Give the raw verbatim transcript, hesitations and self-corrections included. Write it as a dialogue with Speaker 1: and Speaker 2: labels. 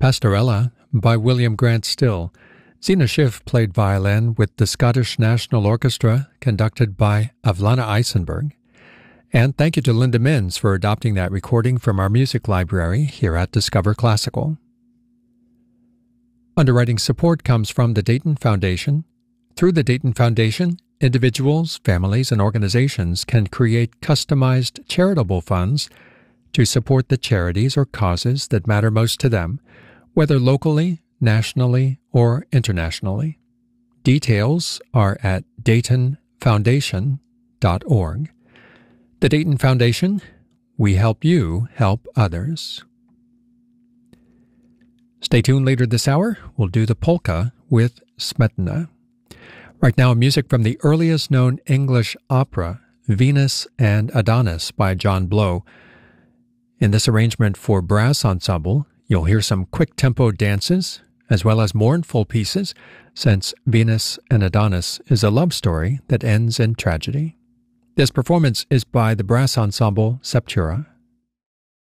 Speaker 1: Pastorella by William Grant Still. Zena Schiff played violin with the Scottish National Orchestra, conducted by Avlana Eisenberg. And thank you to Linda Minns for adopting that recording from our music library here at Discover Classical. Underwriting support comes from the Dayton Foundation. Through the Dayton Foundation, individuals, families, and organizations can create customized charitable funds to support the charities or causes that matter most to them, whether locally, nationally, or internationally. Details are at dayton foundation dot org. The Dayton Foundation, we help you help others. Stay tuned later this hour. We'll do the polka with Smetana. Right now, music from the earliest known English opera, Venus and Adonis by John Blow. In this arrangement for brass ensemble, you'll hear some quick-tempo dances, as well as mournful pieces, since Venus and Adonis is a love story that ends in tragedy. This performance is by the brass ensemble Septura.